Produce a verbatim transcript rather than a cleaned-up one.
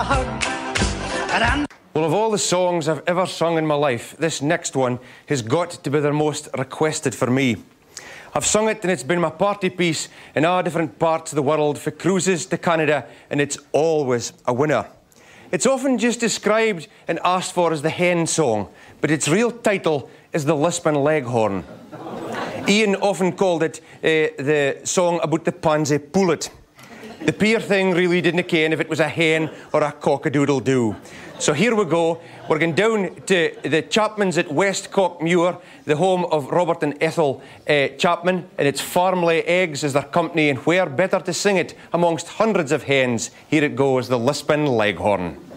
hug. And Well, of all the songs I've ever sung in my life, this next one has got to be the most requested for me. I've sung it and it's been my party piece in all different parts of the world, for cruises to Canada, and it's always a winner. It's often just described and asked for as the hen song, but its real title is the Lisbon Leghorn. Ian often called it uh, the song about the pansy pullet. The peer thing really didn't care if it was a hen or a cock-a-doodle-doo. So here we go. We're going down to the Chapmans at Westcock Muir, the home of Robert and Ethel uh, Chapman, and it's Farmley Eggs as their company, and where better to sing it amongst hundreds of hens. Here it goes, the Lisbon Leghorn.